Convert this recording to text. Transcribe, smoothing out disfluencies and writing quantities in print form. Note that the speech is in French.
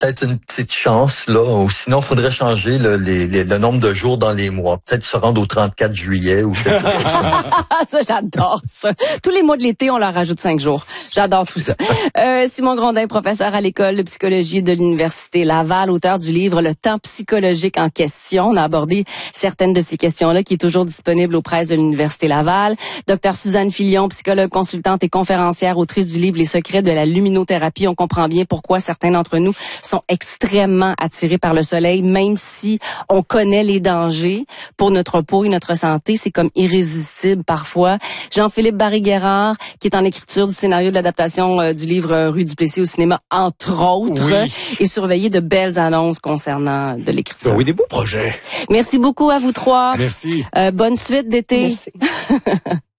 peut-être une petite chance, là. Ou sinon, il faudrait changer le nombre de jours dans les mois. Peut-être se rendre au 34 juillet ou quelque chose comme ça. Ça, j'adore ça. Tous les mois de l'été, on leur rajoute 5 jours. J'adore tout ça. Simon Grondin, professeur à l'école de psychologie de l'Université Laval, auteur du livre Le temps psychologique en question. On a abordé certaines de ces questions-là qui est toujours disponible aux presses de l'Université Laval. Docteur Suzanne Filion, psychologue consultante et conférencière, autrice du livre Les secrets de la luminothérapie. On comprend bien pourquoi certains d'entre nous sont extrêmement attirés par le soleil, même si on connaît les dangers pour notre peau et notre santé. C'est comme irrésistible parfois. Jean-Philippe Barry-Guerrard, qui est en écriture du scénario de l'adaptation du livre Rue du Plessis au cinéma, entre autres, et surveiller de belles annonces concernant de l'écriture. Oui, des beaux projets. Merci beaucoup à vous trois. Merci. Bonne suite d'été. Merci.